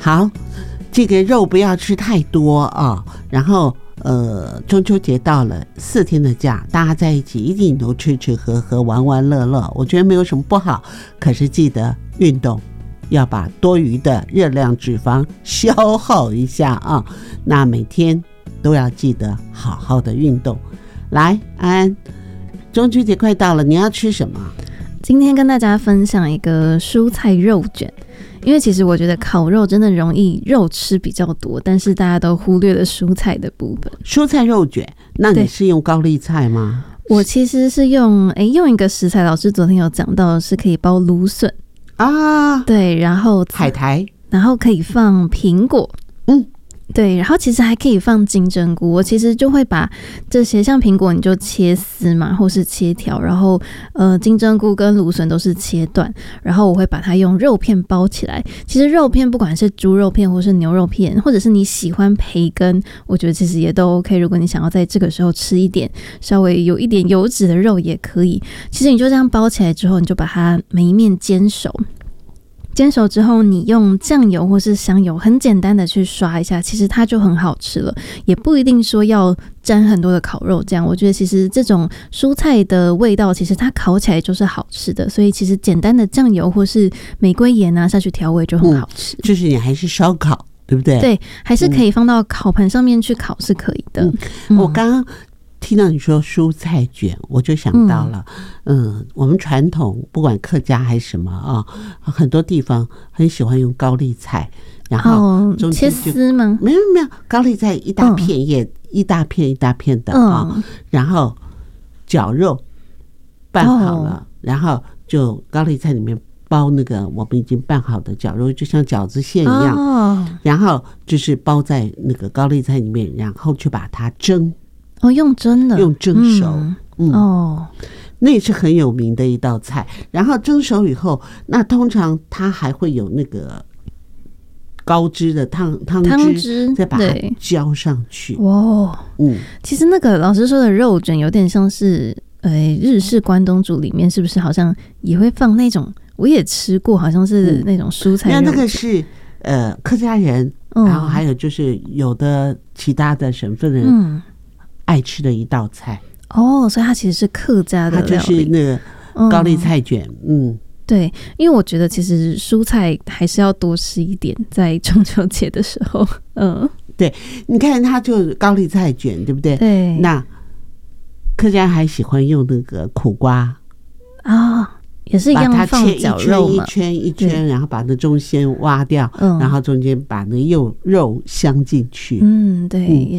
好，这个肉不要吃太多啊。然后中秋节到了，4天的假，大家在一起一定都吃吃喝喝玩玩乐乐，我觉得没有什么不好。可是记得运动，要把多余的热量脂肪消耗一下啊。那每天都要记得好好的运动。来，安安，中秋节快到了，你要吃什么？ 今天跟大家分享一个蔬菜肉卷。因为其实我觉得烤肉真的容易肉吃比较多，但是大家都忽略了蔬菜的部分。 蔬菜肉卷，那你是用高丽菜吗？ 我其实是用一个食材，老师昨天有讲到，是可以包芦笋啊，对，然后海苔， 然后可以放苹果，对，然后其实还可以放金针菇。我其实就会把这些，像苹果你就切丝嘛，或是切条，然后金针菇跟芦笋都是切断，然后我会把它用肉片包起来。其实肉片不管是猪肉片或是牛肉片，或者是你喜欢培根，我觉得其实也都 OK。如果你想要在这个时候吃一点稍微有一点油脂的肉也可以。其实你就这样包起来之后，你就把它每一面煎熟。煎熟之后，你用酱油或是香油很简单的去刷一下，其实它就很好吃了，也不一定说要沾很多的烤肉酱。我觉得其实这种蔬菜的味道，其实它烤起来就是好吃的，所以其实简单的酱油或是玫瑰盐啊下去调味就很好吃。 就是你还是烧烤，对不对？ 对，还是可以放到烤盘上面去烤是可以的。 我刚刚听到你说蔬菜卷，我就想到了，我们传统不管客家还是什么啊，很多地方很喜欢用高丽菜，然后中间切丝吗？ 没有，高丽菜一大片叶，一大片的啊，然后绞肉拌好了，然后就高丽菜里面包那个我们已经拌好的绞肉，就像饺子馅一样，然后就是包在那个高丽菜里面，然后去把它蒸。 用蒸的， 用蒸熟，那也是很有名的一道菜。然后蒸熟以后，那通常它还会有那个高汁的汤汁，再把它浇上去。 其实那个老师说的肉卷有点像是日式关东煮里面是不是好像也会放那种？我也吃过，好像是那种蔬菜肉卷。 那个是客家人，然后还有就是有的其他的省份人。爱吃的一道菜所以它其实是客家的料理， 它就是那个高丽菜卷。 对，因为我觉得其实蔬菜还是要多吃一点，在中秋节的时候。 对，你看它就高丽菜卷，对不对？ 对。 那客家还喜欢用那个苦瓜也是一样放绞肉嘛， 一圈一圈，然后把那中间挖掉，然后中间把那肉镶进去。 对。